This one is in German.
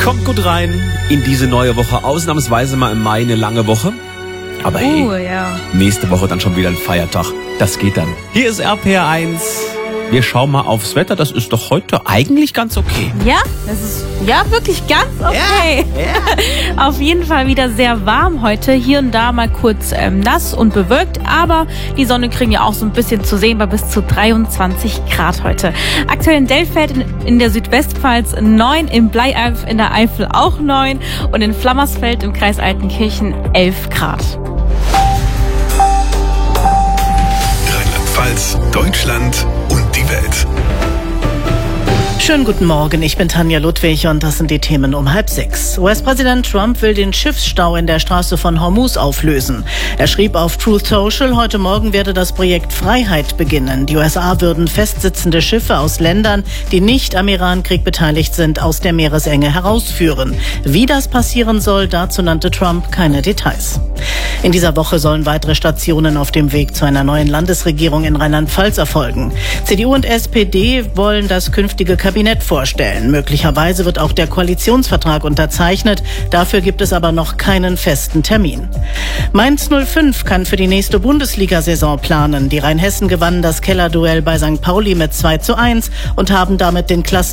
Kommt gut rein in diese neue Woche. Ausnahmsweise mal im Mai eine lange Woche. Aber hey, nächste Woche dann schon wieder ein Feiertag. Das geht dann. Hier ist RPR1. Wir schauen mal aufs Wetter. Das ist doch heute eigentlich ganz okay. Ja, das ist wirklich ganz okay. Ja. Auf jeden Fall wieder sehr warm heute. Hier und da mal kurz nass und bewölkt. Aber die Sonne kriegen ja auch so ein bisschen zu sehen bei bis zu 23 Grad heute. Aktuell in Delfeld in der Südwestpfalz 9, in Bleialf in der Eifel auch 9 und in Flammersfeld im Kreis Altenkirchen 11 Grad. Rheinland-Pfalz, Deutschland und die Welt. Schönen guten Morgen, ich bin Tanja Ludwig und das sind die Themen um 5:30. US-Präsident Trump will den Schiffsstau in der Straße von Hormuz auflösen. Er schrieb auf Truth Social, heute Morgen werde das Projekt Freiheit beginnen. Die USA würden festsitzende Schiffe aus Ländern, die nicht am Iran-Krieg beteiligt sind, aus der Meeresenge herausführen. Wie das passieren soll, dazu nannte Trump keine Details. In dieser Woche sollen weitere Stationen auf dem Weg zu einer neuen Landesregierung in Rheinland-Pfalz erfolgen. CDU und SPD wollen das künftige Kabinett vorstellen. Möglicherweise wird auch der Koalitionsvertrag unterzeichnet. Dafür gibt es aber noch keinen festen Termin. Mainz 05 kann für die nächste Bundesliga-Saison planen. Die Rheinhessen gewannen das Kellerduell bei St. Pauli mit 2:1 und haben damit den